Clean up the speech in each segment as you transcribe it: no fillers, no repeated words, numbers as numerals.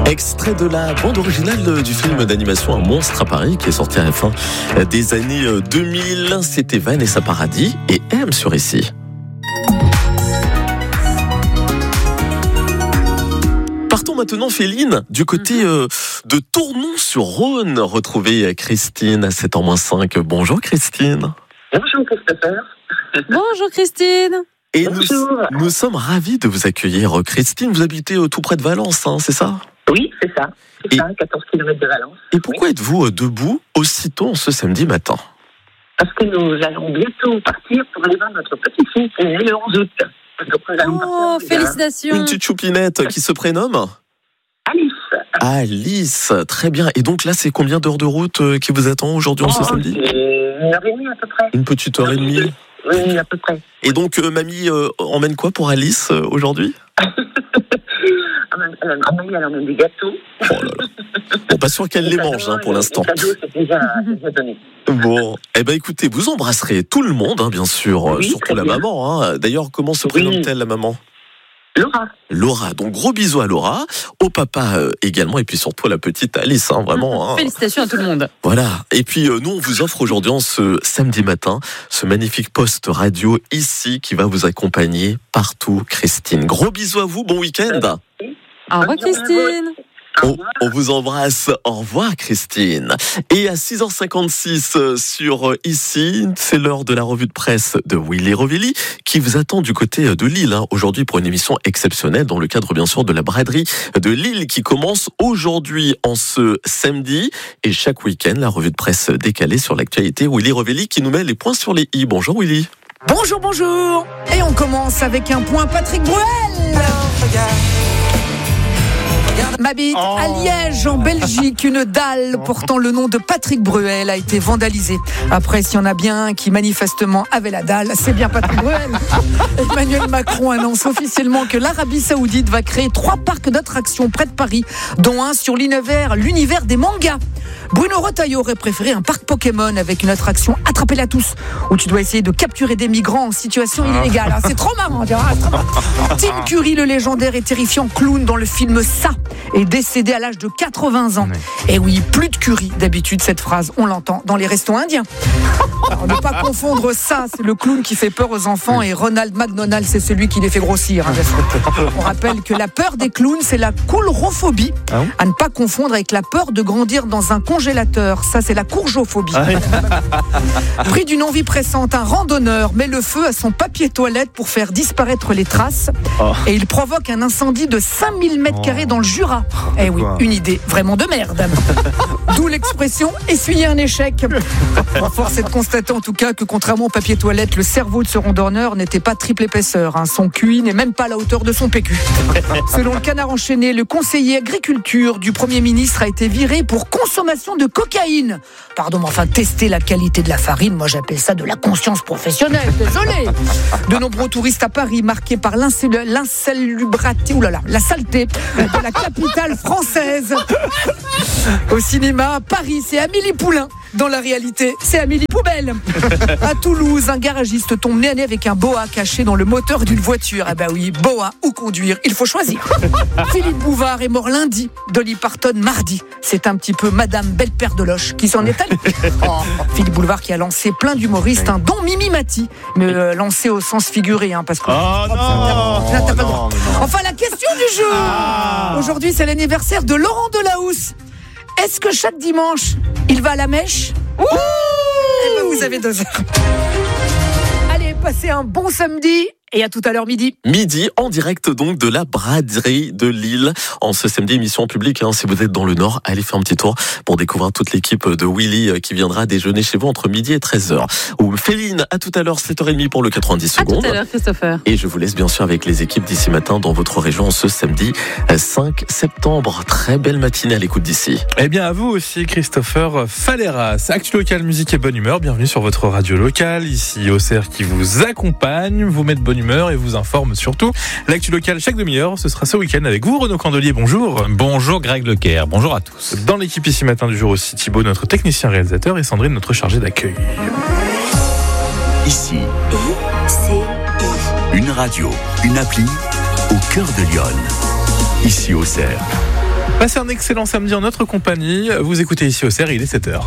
Extrait de la bande originale du film d'animation Un monstre à Paris qui est sorti à la fin des années 2000. C'était Vanessa Paradis et M sur ici. Partons maintenant, Féline, du côté de Tournon-sur-Rhône. Retrouver Christine à 7h-5. Bonjour Christine. Bonjour Christopher. Bonjour Christine. Et nous sommes ravis de vous accueillir. Christine, vous habitez tout près de Valence, hein, c'est ça ? Oui, c'est ça. C'est ça, 14 km de Valence. Et pourquoi êtes-vous debout aussitôt ce samedi matin ? Parce que nous allons bientôt partir pour aller voir notre petite fille qui est née le 11 août. Donc nous allons partir félicitations. Une petite choupinette qui se prénomme Alice. Alice, très bien. Et donc là, c'est combien d'heures de route qui vous attend aujourd'hui ce samedi ? C'est 1h30 à peu près. Une petite heure et demie. Oui, à peu près. Et donc, mamie emmène quoi pour Alice aujourd'hui ? Mamie, elle emmène des gâteaux. Oh là là. Bon, pas sûr qu'elle les mange pour l'instant. Les cadeaux, c'est déjà donné. Bon, eh ben écoutez, vous embrasserez tout le monde, hein, bien sûr, oui, surtout la maman. Hein. D'ailleurs, comment se prénomme-t-elle la maman ? Laura. Laura, donc gros bisous à Laura, au papa également, et puis surtout à la petite Alice, hein, vraiment. Hein. Félicitations à tout le monde. Voilà, et puis nous on vous offre aujourd'hui, ce samedi matin, ce magnifique poste radio ici qui va vous accompagner partout, Christine. Gros bisous à vous, bon week-end. Au revoir Christine. On vous embrasse. Au revoir Christine. Et à 6h56 sur ici, c'est l'heure de la revue de presse de Willy Rovelli qui vous attend du côté de Lille aujourd'hui pour une émission exceptionnelle dans le cadre bien sûr de la braderie de Lille qui commence aujourd'hui en ce samedi et chaque week-end la revue de presse décalée sur l'actualité. Willy Rovelli qui nous met les points sur les i. Bonjour Willy. Bonjour, bonjour. Et on commence avec un point Patrick Bruel. M'habite à Liège, en Belgique. Une dalle portant le nom de Patrick Bruel a été vandalisée. Après, s'il y en a bien un qui manifestement avait la dalle, c'est bien Patrick Bruel. Emmanuel Macron annonce officiellement que l'Arabie Saoudite va créer 3 parcs d'attractions près de Paris, dont un sur l'univers des mangas. Bruno Retailleau aurait préféré un parc Pokémon avec une attraction Attrapez-la tous, où tu dois essayer de capturer des migrants en situation illégale. C'est trop marrant. Tim Curry, le légendaire et terrifiant clown dans le film Ça, est décédé à l'âge de 80 ans. Et oui, plus de curry. D'habitude, cette phrase, on l'entend dans les restos indiens. Alors, ne pas confondre Ça, c'est le clown qui fait peur aux enfants, et Ronald McDonald, c'est celui qui les fait grossir. On rappelle que la peur des clowns, c'est la coulrophobie. À ne pas confondre avec la peur de grandir dans un congélateur. Ça, c'est la courgeophobie. Pris d'une envie pressante, un randonneur met le feu à son papier toilette pour faire disparaître les traces. Et il provoque un incendie de 5000 m² dans le Jura. Eh oui, une idée vraiment de merde. D'où l'expression essuyer un échec. Force est de constater en tout cas que contrairement au papier toilette, le cerveau de ce randonneur n'était pas triple épaisseur. Son QI n'est même pas à la hauteur de son PQ. Selon le Canard enchaîné, le conseiller agriculture du Premier ministre a été viré pour consommation de cocaïne. Pardon, mais enfin, tester la qualité de la farine, moi j'appelle ça de la conscience professionnelle. Désolé. De nombreux touristes à Paris marqués par l'insalubrité, la saleté de la capitale française. Au cinéma, à Paris, c'est Amélie Poulain. Dans la réalité, c'est Amélie Poubelle. À Toulouse, un garagiste tombe nez à nez avec un boa caché dans le moteur d'une voiture. Eh ben oui, boa ou conduire, il faut choisir. Philippe Bouvard est mort lundi, Dolly Parton mardi. C'est un petit peu Madame Belle-Père de Loche qui s'en est allée. Philippe Bouvard qui a lancé plein d'humoristes, dont Mimi Mati, mais lancé au sens figuré, parce que... t'as pas le droit. Enfin, la question du jour. Aujourd'hui, c'est l'anniversaire de Laurent Delahousse. Est-ce que chaque dimanche, il va à la mèche ? Eh ben, vous avez 2 heures. Allez, passez un bon samedi. Et à tout à l'heure midi. Midi, en direct donc de la braderie de Lille. En ce samedi, émission publique. Si vous êtes dans le Nord, allez faire un petit tour pour découvrir toute l'équipe de Willy qui viendra déjeuner chez vous entre midi et 13h. Ou Féline, à tout à l'heure, 7h30 pour le 90 secondes. À tout à l'heure, Christopher. Et je vous laisse bien sûr avec les équipes d'ici matin dans votre région ce samedi 5 septembre. Très belle matinée à l'écoute d'ici. Eh bien, à vous aussi, Christopher Falleras. Actu local, musique et bonne humeur. Bienvenue sur votre radio locale. Ici, Auxerre qui vous accompagne, vous met de bonne humeur et vous informe surtout. L'actu locale chaque demi-heure, ce sera ce week-end avec vous, Renaud Candelier. Bonjour. Bonjour Greg Lecaire. Bonjour à tous. Dans l'équipe ici matin du jour aussi, Thibaut, notre technicien réalisateur, et Sandrine, notre chargée d'accueil. Ici, une radio, une appli au cœur de Lyon. Ici Auxerre. Passez un excellent samedi en notre compagnie. Vous écoutez ici au CER, il est 7h.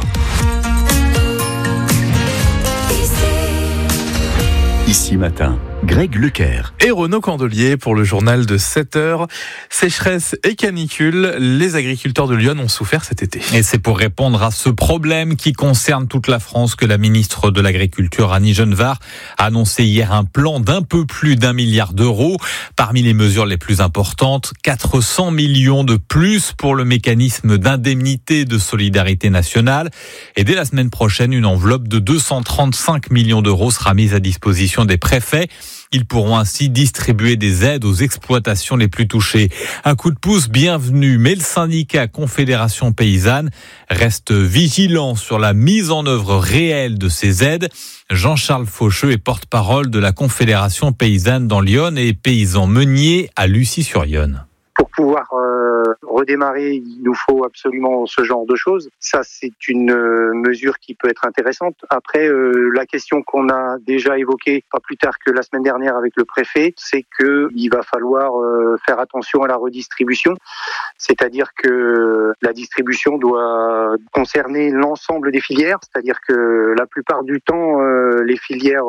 Ici matin, Greg Leclerc. Et Renaud Candelier pour le journal de 7h. Sécheresse et canicule, les agriculteurs de Lyon ont souffert cet été. Et c'est pour répondre à ce problème qui concerne toute la France que la ministre de l'Agriculture, Annie Genevard, a annoncé hier un plan d'un peu plus d'1 milliard d'euros. Parmi les mesures les plus importantes, 400 millions de plus pour le mécanisme d'indemnité de solidarité nationale. Et dès la semaine prochaine, une enveloppe de 235 millions d'euros sera mise à disposition des préfets. Ils pourront ainsi distribuer des aides aux exploitations les plus touchées. Un coup de pouce bienvenu, mais le syndicat Confédération Paysanne reste vigilant sur la mise en œuvre réelle de ces aides. Jean-Charles Faucheux est porte-parole de la Confédération Paysanne dans Lyon et paysan meunier à Lucie-sur-Yonne. Pour pouvoir redémarrer, il nous faut absolument ce genre de choses. Ça, c'est une mesure qui peut être intéressante. Après, la question qu'on a déjà évoquée, pas plus tard que la semaine dernière avec le préfet, c'est qu'il va falloir faire attention à la redistribution. C'est-à-dire que la distribution doit concerner l'ensemble des filières. C'est-à-dire que la plupart du temps, les filières,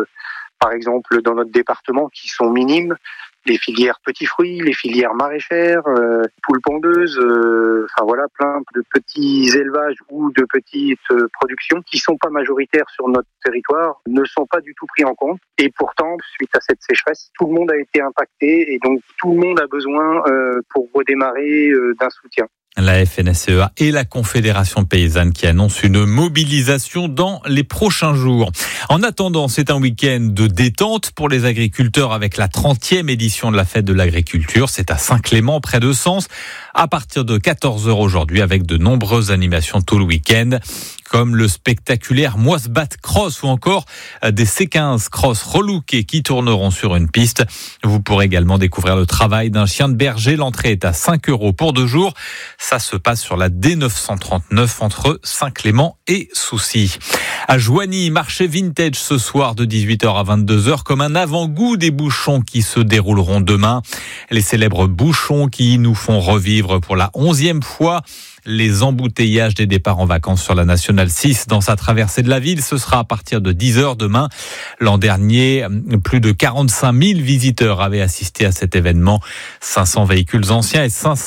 par exemple dans notre département, qui sont minimes, les filières petits fruits, les filières maraîchères, poules pondeuses, enfin voilà, plein de petits élevages ou de petites productions qui sont pas majoritaires sur notre territoire, ne sont pas du tout pris en compte. Et pourtant, suite à cette sécheresse, tout le monde a été impacté et donc tout le monde a besoin, pour redémarrer, d'un soutien. La FNSEA et la Confédération Paysanne qui annoncent une mobilisation dans les prochains jours. En attendant, c'est un week-end de détente pour les agriculteurs avec la 30e édition de la fête de l'agriculture. C'est à Saint-Clément, près de Sens, à partir de 14h aujourd'hui avec de nombreuses animations tout le week-end, comme le spectaculaire Moisbat Cross ou encore des C15 Cross relookés qui tourneront sur une piste. Vous pourrez également découvrir le travail d'un chien de berger. L'entrée est à 5 € pour 2 jours. Ça se passe sur la D939 entre Saint-Clément et Soucy. À Joigny, marché vintage ce soir de 18h à 22h comme un avant-goût des bouchons qui se dérouleront demain. Les célèbres bouchons qui nous font revivre pour la 11e fois les embouteillages des départs en vacances sur la Nationale 6 dans sa traversée de la ville. Ce sera à partir de 10h demain. L'an dernier, plus de 45 000 visiteurs avaient assisté à cet événement. 500 véhicules anciens et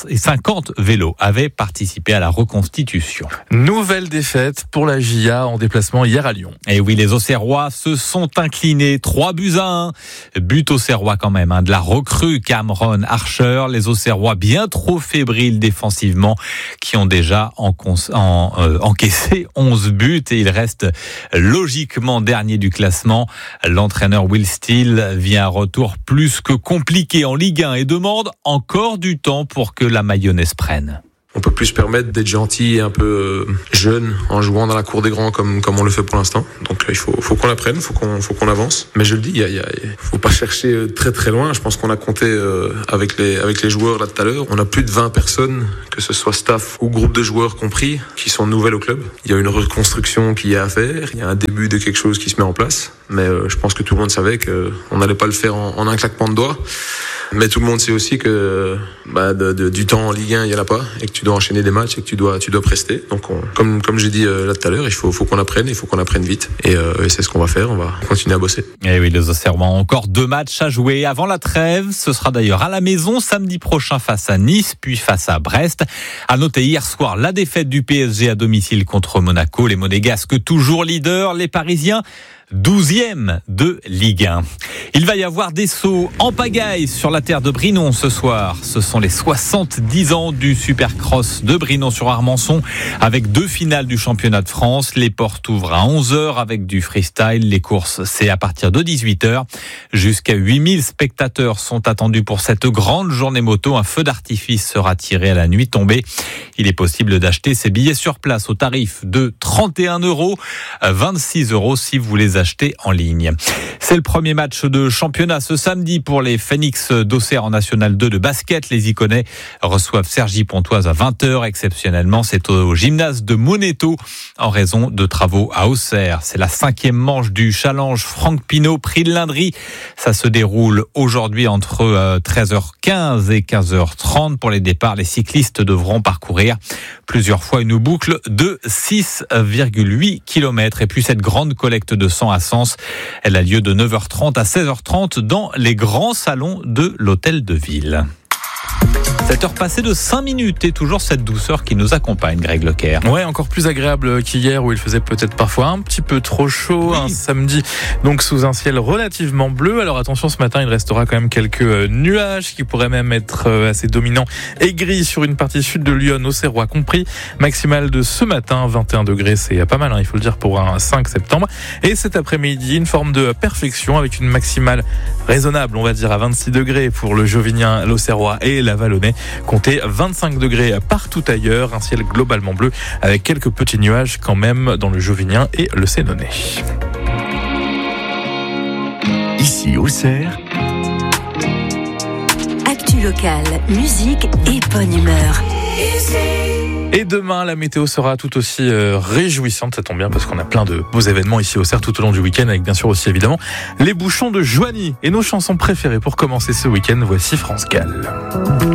50 vélos avaient participé à la reconstitution. Nouvelle défaite pour la GIA en déplacement hier à Lyon. Et oui, les Auxerrois se sont inclinés 3-1. But Auxerrois quand même, de la recrue Cameron Archer. Les Auxerrois bien trop fébriles défensivement qui ont déjà encaissé 11 buts et il reste logiquement dernier du classement. L'entraîneur Will Steele vient à retour plus que compliqué en Ligue 1 et demande encore du temps pour que la mayonnaise prenne. On peut plus se permettre d'être gentil et un peu jeune en jouant dans la cour des grands comme on le fait pour l'instant. Donc il faut qu'on l'apprenne, faut qu'on avance. Mais je le dis, il faut pas chercher très très loin. Je pense qu'on a compté avec les joueurs là tout à l'heure. On a plus de 20 personnes, que ce soit staff ou groupe de joueurs compris, qui sont nouvelles au club. Il y a une reconstruction qui est à faire. Il y a un début de quelque chose qui se met en place. Mais je pense que tout le monde savait qu'on n'allait pas le faire en un claquement de doigts. Mais tout le monde sait aussi que du temps en Ligue 1, il n'y en a pas, et que tu dois enchaîner des matchs et que tu dois prester. Donc, comme j'ai dit là tout à l'heure, il faut qu'on apprenne, il faut qu'on apprenne vite. Et c'est ce qu'on va faire, on va continuer à bosser. Et oui, les Auxerrois ont encore 2 matchs à jouer avant la trêve. Ce sera d'ailleurs à la maison samedi prochain face à Nice, puis face à Brest. À noter hier soir la défaite du PSG à domicile contre Monaco. Les Monégasques toujours leaders, les Parisiens 12e de Ligue 1. Il va y avoir des sauts en pagaille sur la terre de Brinon ce soir. Ce sont les 70 ans du Supercross de Brinon-sur-Armançon avec 2 finales du championnat de France. Les portes ouvrent à 11h avec du freestyle. Les courses, c'est à partir de 18h. Jusqu'à 8000 spectateurs sont attendus pour cette grande journée moto. Un feu d'artifice sera tiré à la nuit tombée. Il est possible d'acheter ses billets sur place au tarif de 31 €, 26 € si vous les les acheter en ligne. C'est le premier match de championnat ce samedi pour les Phoenix d'Auxerre en National 2 de basket. Les Iconais reçoivent Cergy-Pontoise à 20h. Exceptionnellement, c'est au gymnase de Moneto en raison de travaux à Auxerre. C'est la 5e manche du challenge Franck Pinault Prix de Lindry. Ça se déroule aujourd'hui entre 13h15 et 15h30. Pour les départs, les cyclistes devront parcourir plusieurs fois une boucle de 6,8 km. Et puis cette grande collecte de sang à Sens, elle a lieu de 9h30 à 16h30 dans les grands salons de l'hôtel de ville. 7h passée de 5 minutes et toujours cette douceur qui nous accompagne, Greg Leclerc. Ouais, encore plus agréable qu'hier où il faisait peut-être parfois un petit peu trop chaud, un samedi, donc sous un ciel relativement bleu. Alors attention, ce matin, il restera quand même quelques nuages qui pourraient même être assez dominants et gris sur une partie sud de Lyon, Auxerrois compris. Maximale de ce matin, 21 degrés, c'est pas mal, il faut le dire, pour un 5 septembre. Et cet après-midi, une forme de perfection avec une maximale raisonnable, on va dire, à 26 degrés pour le Jovinien, l'Auxerrois et la Vallonnais. Comptez 25 degrés partout ailleurs, un ciel globalement bleu avec quelques petits nuages quand même dans le Jovinien et le Sénonais. Ici Auxerre, Actu locale, musique et bonne humeur. Et demain, la météo sera tout aussi réjouissante. Ça tombe bien parce qu'on a plein de beaux événements ici au Auxerre tout au long du week-end, avec bien sûr aussi évidemment les bouchons de Joigny et nos chansons préférées pour commencer ce week-end. Voici France Gall.